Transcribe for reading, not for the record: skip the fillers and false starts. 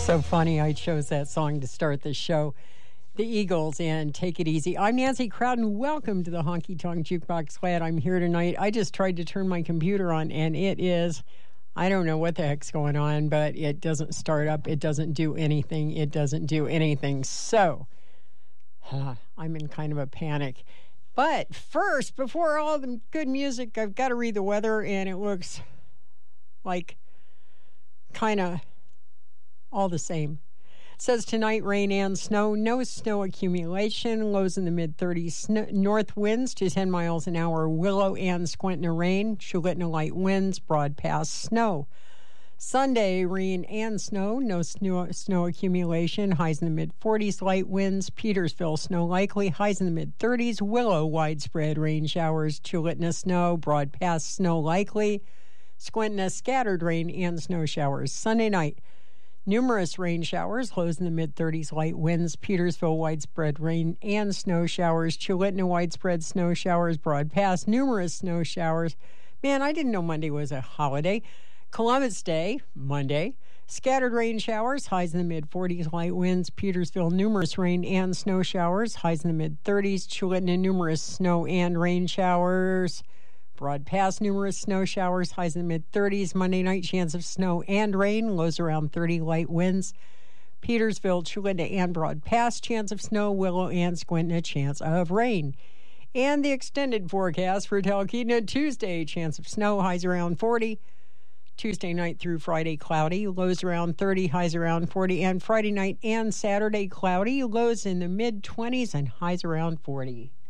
So funny I chose that song to start the show. The Eagles and Take It Easy. I'm Nancy Crowden. Welcome to the Honky Tonk Jukebox. Glad I'm here tonight. I just tried to turn my computer on and it is, I don't know what the heck's going on, but it doesn't start up. It doesn't do anything. It doesn't do anything. So I'm in kind of a panic. But first, before all the good music, I've got to read the weather, and it looks like kind of all the same. It says tonight, rain and snow. No snow accumulation. Lows in the mid-30s. North winds to 10 miles an hour. Willow and Squintina rain. Chulitna light winds. Broad Pass snow. Sunday, rain and snow. No snow accumulation. Highs in the mid-40s. Light winds. Petersville snow likely. Highs in the mid-30s. Willow widespread rain showers. Chulitna snow. Broad Pass snow likely. Squintina scattered rain and snow showers. Sunday night. Numerous rain showers, lows in the mid-30s, light winds. Petersville, widespread rain and snow showers. Chulitna, widespread snow showers. Broad Pass, numerous snow showers. Man, I didn't know Monday was a holiday. Columbus Day, Monday. Scattered rain showers, highs in the mid-40s, light winds. Petersville, numerous rain and snow showers, highs in the mid-30s. Chulitna, numerous snow and rain showers. Broad Pass, numerous snow showers, highs in the mid-30s. Monday night, chance of snow and rain, lows around 30, light winds. Petersville, Chulitna, and Broad Pass, chance of snow. Willow and Squintina, chance of rain. And the extended forecast for Talkeetna, Tuesday, chance of snow, highs around 40. Tuesday night through Friday, cloudy, lows around 30, highs around 40. And Friday night and Saturday, cloudy, lows in the mid-20s and highs around 40.